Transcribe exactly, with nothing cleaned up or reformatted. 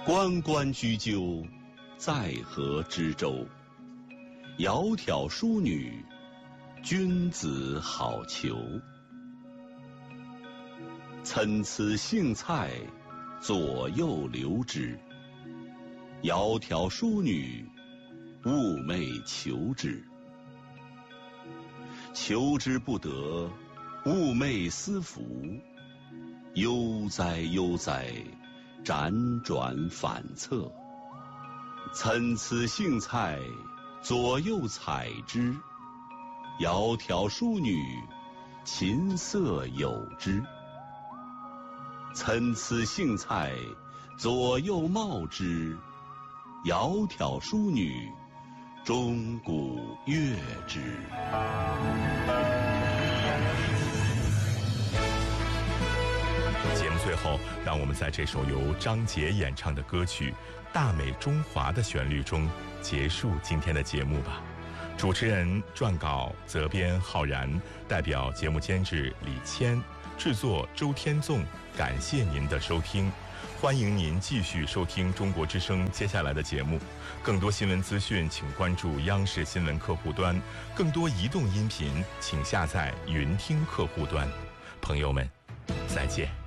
关关雎鸠，在河之洲。窈窕淑女，君子好逑。参差荇菜，左右流之。窈窕淑女，寤寐求之。求之不得，寤寐思服。悠哉悠哉，辗转反侧。参差荇菜，左右采之。窈窕淑女，琴瑟友之。参差荇菜，左右芼之。窈窕淑女，钟鼓乐之。 节目最后，让我们在这首由张杰演唱的歌曲《大美中华》的旋律中结束今天的节目吧。主持人、撰稿、责编浩然，代表节目监制李谦，制作周天纵。感谢您的收听，欢迎您继续收听中国之声接下来的节目。更多新闻资讯，请关注央视新闻客户端；更多移动音频，请下载云听客户端。朋友们，再见。